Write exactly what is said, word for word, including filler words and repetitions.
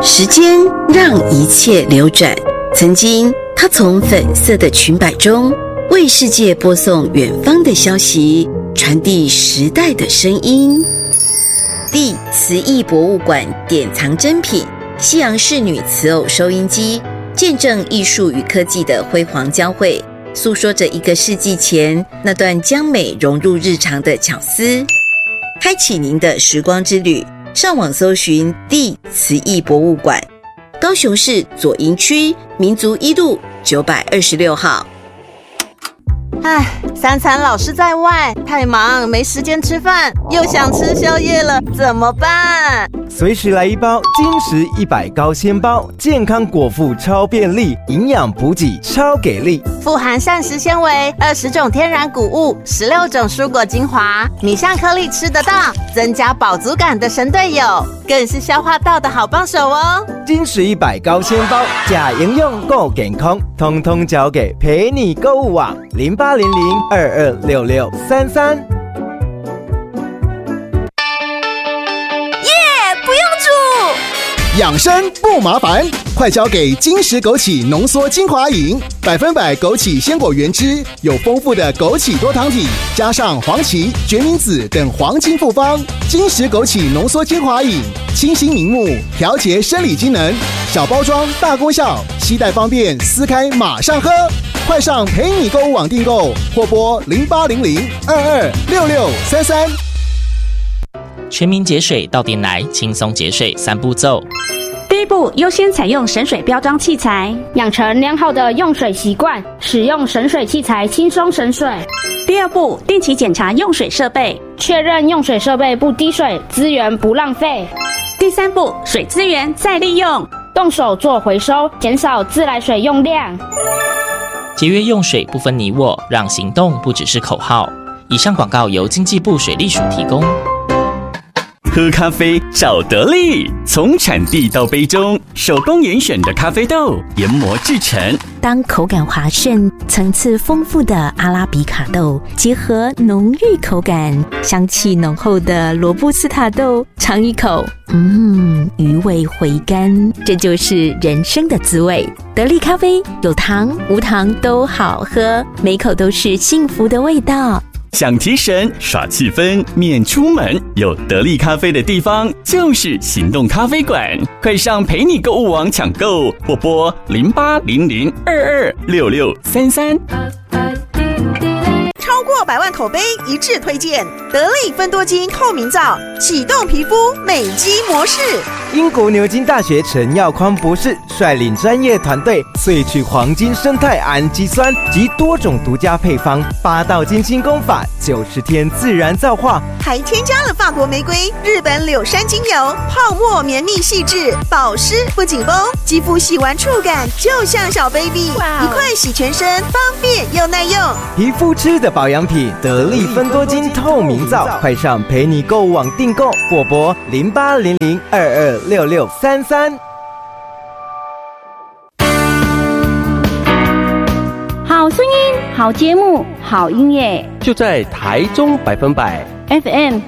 时间让一切流转，曾经他从粉色的裙摆中为世界播送远方的消息，传递时代的声音。地瓷艺博物馆典藏珍品西洋仕女瓷偶收音机，见证艺术与科技的辉煌交汇，诉说着一个世纪前那段将美融入日常的巧思。开启您的时光之旅，上网搜寻地瓷艺博物馆，高雄市左营区民族一路九百二十六号。 唉，三餐老是在外，太忙没时间吃饭，又想吃宵夜了，怎么办？ 随时来一包金石一百高纤包，健康果腹超便利，营养补给超给力， 富含膳食纤维，二十种天然谷物，十六种蔬果精华，米香颗粒吃得到，增加饱足感的神队友，更是消化道的好帮手哦。 金石一百高纤包，假营养够健康，通通交给陪你购物网零八零零二二六六三三。 养生不麻烦，快交给金石枸杞浓缩精华饮，百分百枸杞鲜果原汁，有丰富的枸杞多糖体，加上黄芪、决明子等黄金复方。金石枸杞浓缩精华饮，清新明目，调节生理机能，小包装大功效，携带方便，撕开马上喝。快上陪你购物网订购，或拨零八零零二二六六三三。 全民节水到店来，轻松节水三步骤。 第一步，优先采用省水标章器材，养成良好的用水习惯，使用省水器材轻松省水。第二步，定期检查用水设备，确认用水设备不滴水，资源不浪费。第三步，水资源再利用，动手做回收，减少自来水用量。 节约用水不分你我，让行动不只是口号。以上广告由经济部水利署提供。 喝咖啡找得力，从产地到杯中，手工严选的咖啡豆研磨制成。 当口感滑顺、层次丰富的阿拉比卡豆结合浓郁口感、香气浓厚的罗布斯塔豆，尝一口，嗯，余味回甘，这就是人生的滋味。得力咖啡有糖无糖都好喝，每口都是幸福的味道。 想提神耍气氛免出门，有得力咖啡的地方就是行动咖啡馆，快上陪你购物网抢购，或拨零八零零二二六六三三。 超过百万口碑一致推荐得力芬多精透明皂，启动皮肤美肌模式。 英国牛津大学陈耀匡博士率领专业团队萃取黄金生态氨基酸及多种独家配方，八道金星功法，九十天自然皂化， 还添加了法国玫瑰、日本柳杉精油，泡沫绵密细致，保湿不紧绷，肌肤洗完触感就像小 baby， 一块洗全身，方便又耐用。 皮肤吃的保养品，得力芬多精透明皂，快上陪你购物网订购，或拨零八零零二二六六三三。 好声音，好节目，好音乐， 就在台中百分百 F M